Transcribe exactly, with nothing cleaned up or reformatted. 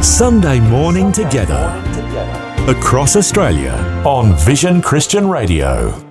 Sunday morning together across Australia on Vision Christian Radio.